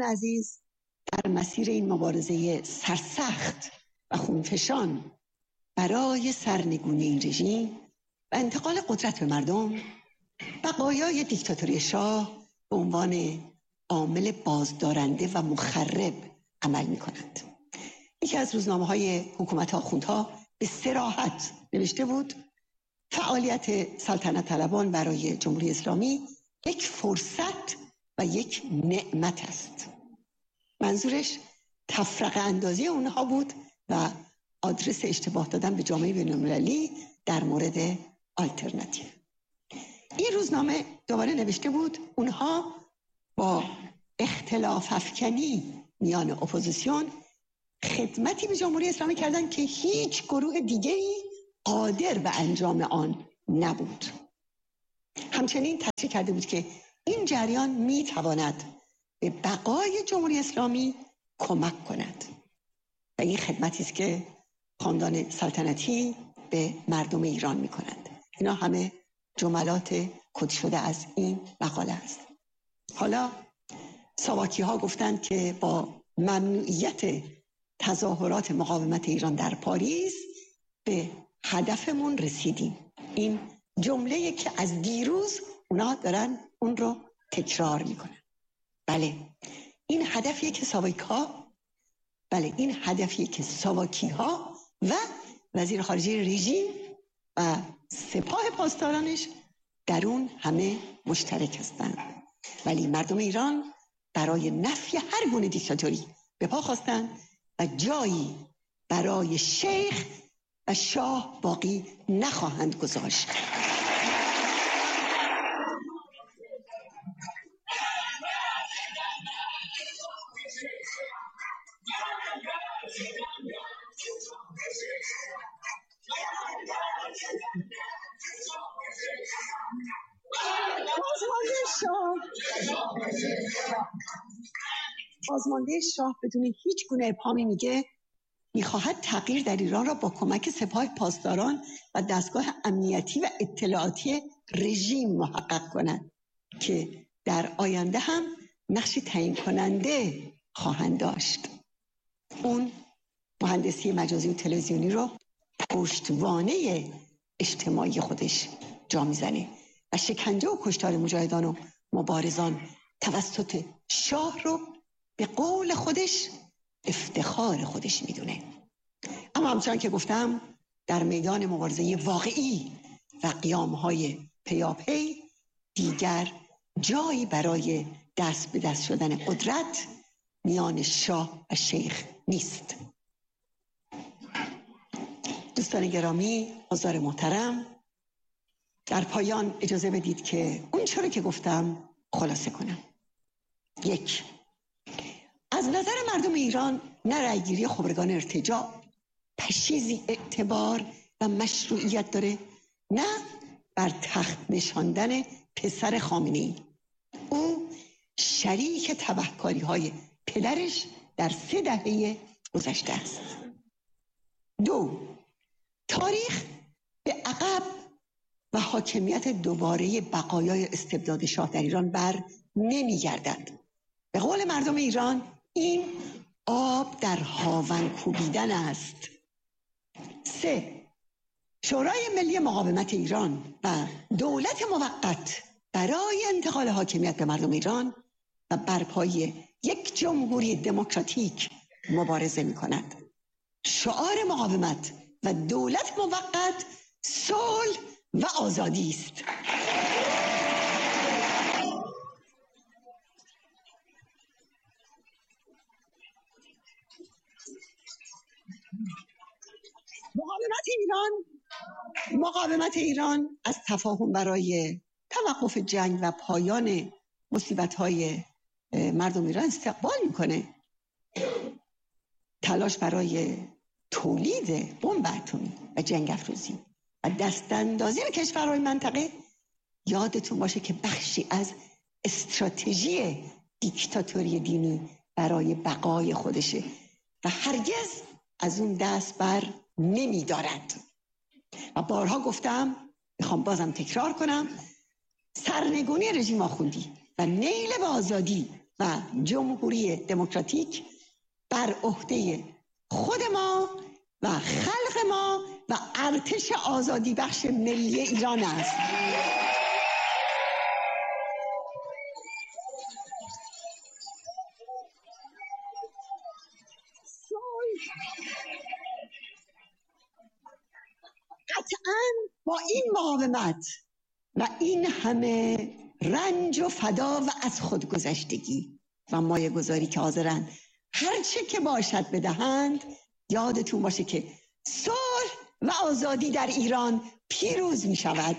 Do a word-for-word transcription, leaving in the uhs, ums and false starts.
هموطنان عزیز، در مسیر این مبارزه سرسخت و خونفشان برای سرنگونی این رژیم و انتقال قدرت به مردم، بقایای دیکتاتوری شاه به عنوان عامل بازدارنده و مخرب عمل می کنند. یکی از روزنامه‌های حکومت آخوندها به صراحت نوشته بود فعالیت سلطنت طلبان برای جمهوری اسلامی یک فرصت و یک نعمت است. منظورش تفرقه اندازی اونها بود و آدرس اشتباه دادن به جامعه بین‌المللی در مورد آلترناتیو. این روزنامه دوباره نوشته بود اونها با اختلاف افکنی میان اپوزیسیون خدمتی به جمهوری اسلامی کردن که هیچ گروه دیگری قادر به انجام آن نبود. همچنین تصریح کرده بود که این جریان میتواند به بقای جمهوری اسلامی کمک کند و این خدمتی است که خاندان سلطنتی به مردم ایران میکنند. اینا همه جملات کد شده از این مقاله است. حالا ساواکی ها گفتند که با ممنوعیت تظاهرات مقاومت ایران در پاریس به هدفمون رسیدیم. این جمله که از دیروز اونا دارن اون رو تکرار میکنن. بله این هدفیه که ساواکی ها بله این هدفیه که ساواکی ها و وزیر خارجه رژیم و سپاه پاسدارانش در اون همه مشترک هستند. ولی مردم ایران برای نفی هر گونه دیکتاتوری به پا خواستند و جایی برای شیخ و شاه باقی نخواهند گذاشت. بازمانده شاه بدون هیچ گونه ابهامی میگه میخواهد تغییر در ایران را با کمک سپاه پاسداران و دستگاه امنیتی و اطلاعاتی رژیم محقق کند که در آینده هم نقش تعیین کننده خواهند داشت. اون مهندسی مجازی و تلویزیونی رو پشتوانه اجتماعی خودش جا میزنه و شکنجه و کشتار مجاهدان و مبارزان توسط شاه رو به قول خودش افتخار خودش میدونه. اما همچنان که گفتم در میدان مبارزه واقعی و قیامهای پیاپی دیگر جایی برای دست به دست شدن قدرت میان شاه و شیخ نیست. دوستان گرامی، حضار محترم، در پایان اجازه بدید که اون چرا که گفتم خلاصه کنم. یک، از نظر مردم ایران نه رأیگیری خبرگان ارتجاع پشیزی اعتبار و مشروعیت داره، نه بر تخت نشاندن پسر خامنه‌ای. او شریک تبهکاری های پدرش در سه دهه گذشته است. دو، تاریخ به عقب و حاکمیت دوباره بقایای استبداد شاه در ایران بر نمی گردد. به قول مردم ایران این آب در هاون کوبیدن است. سه، شورای ملی مقاومت ایران و دولت موقت برای انتقال حاکمیت به مردم ایران و برپایی یک جمهوری دموکراتیک مبارزه می کند. شعار مقاومت و دولت موقت صلح و آزادی است. مقاومت ایران مقاومت ایران از تفاهم برای توقف جنگ و پایان مصیبت‌های مردم ایران استقبال میکنه. تلاش برای تولید بمب اتمی و جنگ افروزی و دستاندازی به کشورهای منطقه یادتون باشه که بخشی از استراتژی دیکتاتوری دینی برای بقای خودشه و هرگز از اون دست بر نمی دارد. و بارها گفتم، میخوام بازم تکرار کنم، سرنگونی رژیم آخوندی و نیل به آزادی و جمهوری دموکراتیک بر عهده خود ما و خلق ما و ارتش آزادی بخش ملی ایران است. قطعاً با این مقاومت و این همه رنج و فدا و از خودگذشتگی و مایه گذاری که حاضرن هر چه که باشد بدهند، یادتون باشه که صلح و آزادی در ایران پیروز می شود.